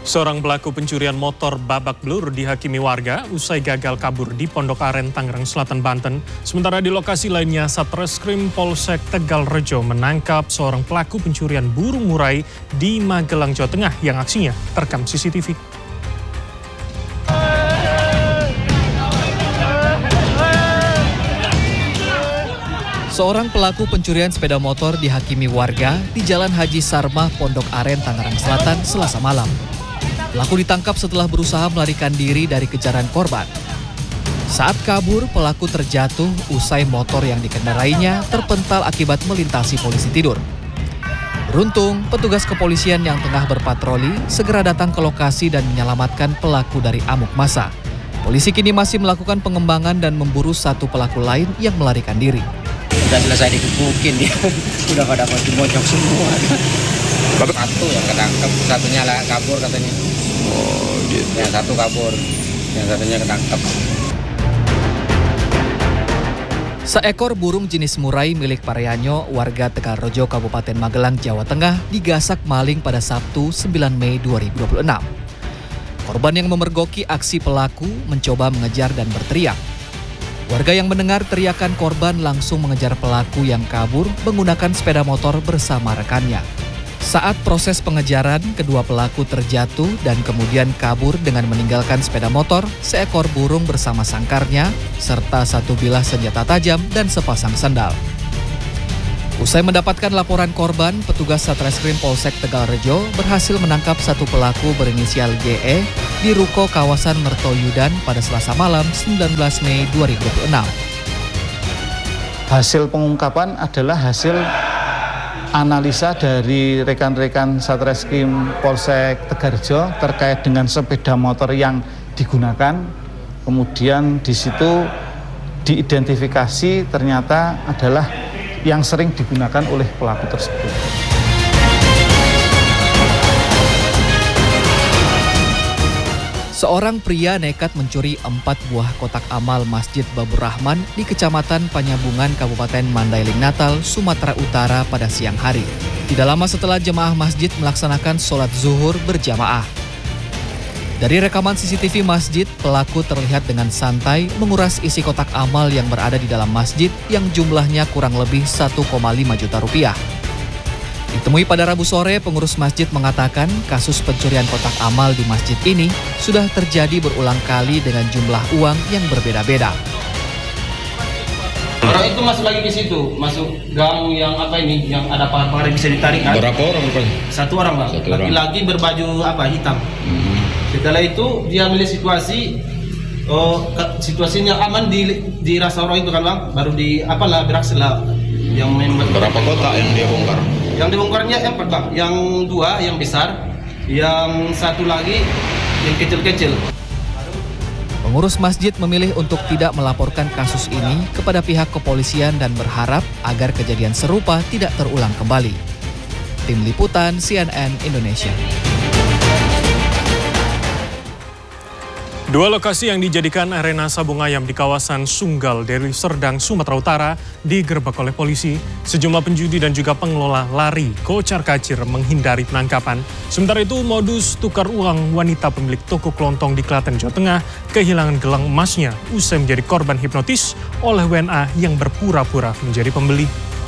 Seorang pelaku pencurian motor babak belur dihakimi warga usai gagal kabur di Pondok Aren, Tangerang Selatan, Banten. Sementara di lokasi lainnya, Satreskrim Polsek Tegalrejo menangkap seorang pelaku pencurian burung murai di Magelang, Jawa Tengah yang aksinya terekam CCTV. Seorang pelaku pencurian sepeda motor dihakimi warga di Jalan Haji Sarmah, Pondok Aren, Tangerang Selatan, Selasa malam. Pelaku ditangkap setelah berusaha melarikan diri dari kejaran korban. Saat kabur, pelaku terjatuh usai motor yang dikendarainya terpental akibat melintasi polisi tidur. Beruntung, petugas kepolisian yang tengah berpatroli segera datang ke lokasi dan menyelamatkan pelaku dari amuk massa. Polisi kini masih melakukan pengembangan dan memburu satu pelaku lain yang melarikan diri. Udah selesai dikepukin dia, udah pada bocok semua. Satu yang ketangkep, satunya kabur katanya. Oh gitu. Yang satu kabur, yang satunya ketangkep. Seekor burung jenis murai milik Paryanyo, warga Tegalrejo, Kabupaten Magelang, Jawa Tengah, digasak maling pada Sabtu 9 Mei 2026. Korban yang memergoki aksi pelaku mencoba mengejar dan berteriak. Warga yang mendengar teriakan korban langsung mengejar pelaku yang kabur menggunakan sepeda motor bersama rekannya. Saat proses pengejaran, kedua pelaku terjatuh dan kemudian kabur dengan meninggalkan sepeda motor, seekor burung bersama sangkarnya, serta satu bilah senjata tajam dan sepasang sandal. Usai mendapatkan laporan korban, petugas Satreskrim Polsek Tegalrejo berhasil menangkap satu pelaku berinisial JE di ruko kawasan Mertoyudan pada Selasa malam 19 Mei 2026. Hasil pengungkapan adalah hasil analisa dari rekan-rekan Satreskrim Polsek Tegalrejo terkait dengan sepeda motor yang digunakan. Kemudian di situ diidentifikasi ternyata adalah yang sering digunakan oleh pelaku tersebut. Seorang pria nekat mencuri 4 buah kotak amal Masjid Babur Rahman di Kecamatan Panyabungan, Kabupaten Mandailing Natal, Sumatera Utara pada siang hari. Tidak lama setelah jemaah masjid melaksanakan sholat zuhur berjamaah. Dari rekaman CCTV masjid, pelaku terlihat dengan santai menguras isi kotak amal yang berada di dalam masjid yang jumlahnya kurang lebih 1,5 juta rupiah. Ditemui pada Rabu sore, pengurus masjid mengatakan kasus pencurian kotak amal di masjid ini sudah terjadi berulang kali dengan jumlah uang yang berbeda-beda. Orang itu masuk lagi di situ, masuk gang yang apa ini, yang ada pagar bisa ditarik kan? Berapa orang rupanya? Satu orang bang, laki-laki berbaju hitam. Setelah itu dia melihat situasinya aman di rasa orang itu kan bang, baru beraksi lah yang berapa kotak yang dia bongkar? Yang dibongkarnya 4 bang, yang 2 yang besar, yang satu lagi yang kecil-kecil. Pengurus masjid memilih untuk tidak melaporkan kasus ini kepada pihak kepolisian dan berharap agar kejadian serupa tidak terulang kembali. Tim Liputan CNN Indonesia. Dua lokasi yang dijadikan arena sabung ayam di kawasan Sunggal, Deli Serdang, Sumatera Utara digerebek oleh polisi. Sejumlah penjudi dan juga pengelola lari kocar-kacir menghindari penangkapan. Sementara itu, modus tukar uang wanita pemilik toko kelontong di Klaten, Jawa Tengah kehilangan gelang emasnya usai menjadi korban hipnotis oleh WNA yang berpura-pura menjadi pembeli.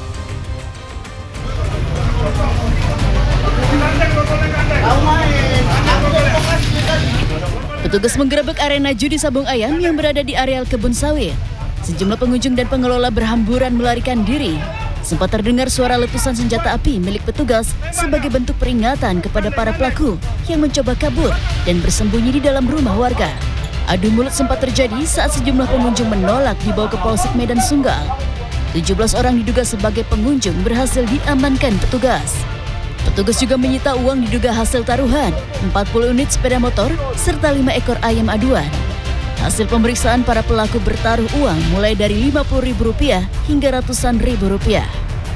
Petugas menggerebek arena judi sabung ayam yang berada di areal kebun sawit. Sejumlah pengunjung dan pengelola berhamburan melarikan diri. Sempat terdengar suara letusan senjata api milik petugas sebagai bentuk peringatan kepada para pelaku yang mencoba kabur dan bersembunyi di dalam rumah warga. Adu mulut sempat terjadi saat sejumlah pengunjung menolak dibawa ke Polsek Medan Sunggal. 17 orang diduga sebagai pengunjung berhasil diamankan petugas. Petugas juga menyita uang diduga hasil taruhan, 40 unit sepeda motor, serta 5 ekor ayam aduan. Hasil pemeriksaan para pelaku bertaruh uang mulai dari Rp50.000 hingga ratusan ribu rupiah.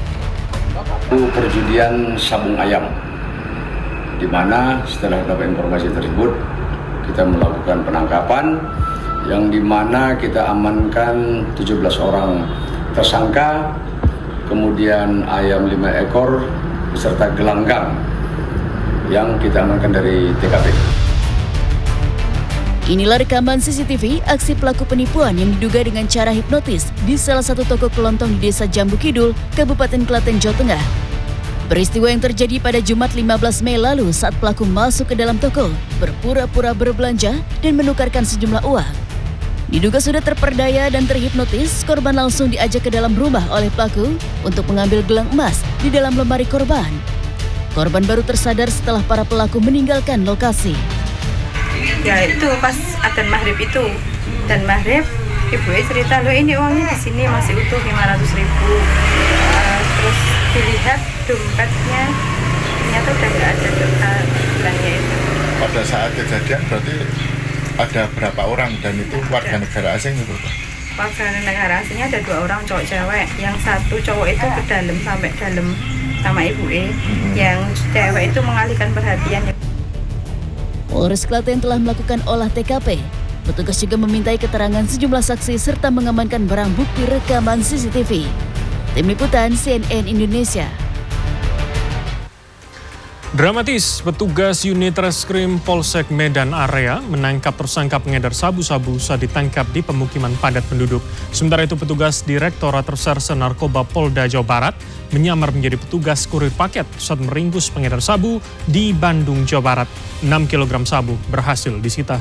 Perjudian sabung ayam, di mana setelah dapat informasi tersebut, kita melakukan penangkapan, yang di mana kita amankan 17 orang tersangka, kemudian ayam 5 ekor, beserta gelanggang yang kita amankan dari TKP. Inilah rekaman CCTV aksi pelaku penipuan yang diduga dengan cara hipnotis di salah satu toko kelontong di Desa Jambu Kidul, Kabupaten Klaten, Jawa Tengah. Peristiwa yang terjadi pada Jumat 15 Mei lalu saat pelaku masuk ke dalam toko, berpura-pura berbelanja dan menukarkan sejumlah uang. Diduga sudah terperdaya dan terhipnotis, korban langsung diajak ke dalam rumah oleh pelaku untuk mengambil gelang emas di dalam lemari korban. Korban baru tersadar setelah para pelaku meninggalkan lokasi. Ya itu pas adzan maghrib itu, dan maghrib ibu cerita, lo ini uangnya di sini masih utuh 500.000. Terus dilihat dompetnya ternyata udah nggak ada gelangnya itu. Pada saat kejadian berarti ada berapa orang dan itu warga negara asing itu? Warga negara asingnya ada 2 orang cowok cewek. Yang satu cowok itu ke dalam sampai dalam sama ibu yang cewek itu mengalihkan perhatian. Polres Klaten telah melakukan olah TKP. Petugas juga memintai keterangan sejumlah saksi serta mengamankan barang bukti rekaman CCTV. Tim Liputan CNN Indonesia. Dramatis, petugas unit Reskrim Polsek Medan Area menangkap tersangka pengedar sabu-sabu saat ditangkap di pemukiman padat penduduk. Sementara itu petugas Direktorat Reserse Narkoba Polda Jawa Barat menyamar menjadi petugas kurir paket saat meringkus pengedar sabu di Bandung, Jawa Barat. 6 kg sabu berhasil disita.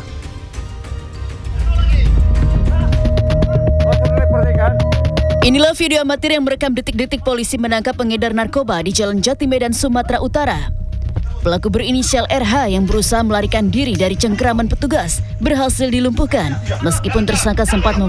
Inilah video amatir yang merekam detik-detik polisi menangkap pengedar narkoba di Jalan Jati Medan, Sumatera Utara. Pelaku berinisial RH yang berusaha melarikan diri dari cengkeraman petugas berhasil dilumpuhkan meskipun tersangka sempat